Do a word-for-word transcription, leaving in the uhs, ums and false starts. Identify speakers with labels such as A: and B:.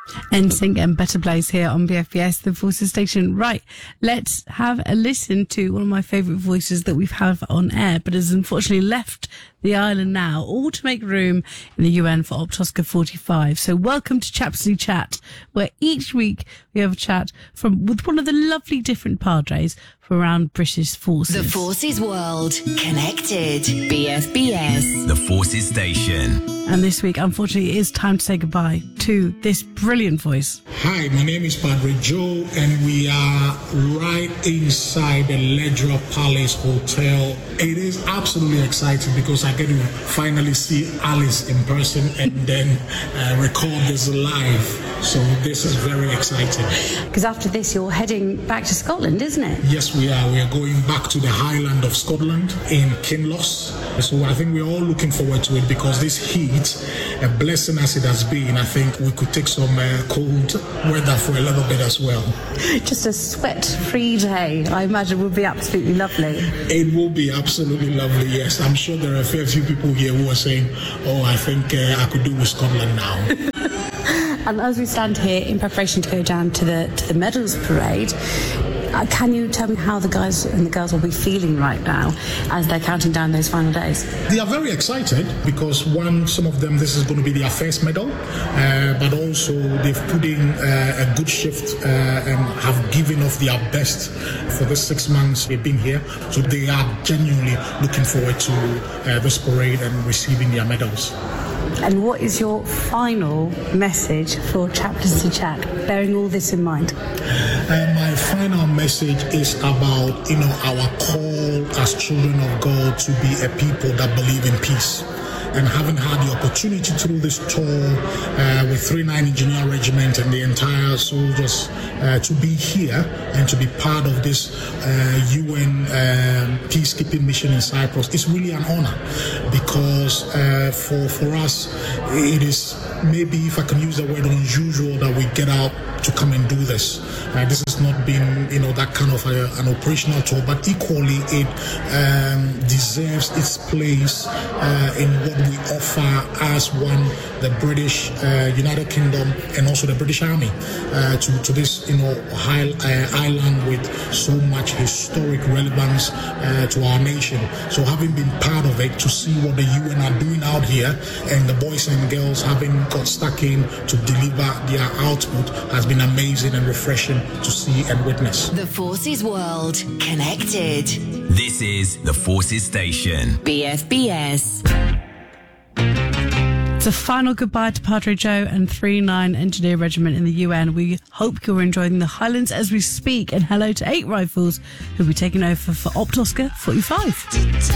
A: N Sync and Better Place here on B F B S, the Forces Station. Right, let's have a listen to one of my favourite voices that we've had on air, but has unfortunately left the island now, all to make room in the U N for Optosca forty-five. So welcome to Chapsley Chat, where each week we have a chat from with one of the lovely different padres from around British forces.
B: The Forces World. Connected. B F B S.
C: The Forces Station.
A: And this week, unfortunately, it is time to say goodbye to this brilliant voice.
D: Hi, my name is Padre Joe, and we are right inside the Ledra Palace Hotel. It is absolutely exciting because I get to finally see Alice in person and then uh, record this live. So this is very exciting.
E: Because after this, you're heading back to Scotland, isn't it?
D: Yes, we are. We are going back to the Highland of Scotland in Kinloss. So I think we're all looking forward to it because this heat, a blessing as it has been, I think we could take some uh, cold weather for a little bit as well.
E: Just a sweat-free day, I imagine, would be absolutely lovely.
D: It will be absolutely lovely, yes. I'm sure there are a fair few people here who are saying, oh, I think uh, I could do with Scotland now.
E: And as we stand here in preparation to go down to the to the medals parade, uh, can you tell me how the guys and the girls will be feeling right now as they're counting down those final days?
D: They are very excited because, one, some of them, this is going to be their first medal, uh, but also they've put in uh, a good shift uh, and have given off their best for the six months they've been here. So they are genuinely looking forward to uh, this parade and receiving their medals.
E: And what is your final message for Chapters to Chat, bearing all this in mind?
D: Uh, my final message is about, you know, our call as children of God to be a people that believe in peace. And having had the opportunity through this tour uh, with three nine Engineer Regiment and the entire soldiers uh, to be here and to be part of this uh, U N uh, peacekeeping mission in Cyprus, it's really an honor because uh, for, for us, it is maybe, if I can use the word, unusual that we get out to come and do this. Uh, this has not been, you know, that kind of a, an operational tour, but equally it um, deserves its place uh, in what we offer as one, the British, uh, United Kingdom, and also the British Army uh, to, to this, you know, high, uh, island with so much historic relevance uh, to our nation. So having been part of it, to see what the U N are doing out here, and the boys and girls having got stuck in to deliver their output has been amazing and refreshing to see and witness.
B: The Forces World. Connected.
C: This is the Forces Station.
B: B F B S.
A: It's a final goodbye to Padre Joe and three nine Engineer Regiment in the U N. We hope you're enjoying the Highlands as we speak, and hello to eight Rifles who'll be taking over for Optosca forty-five.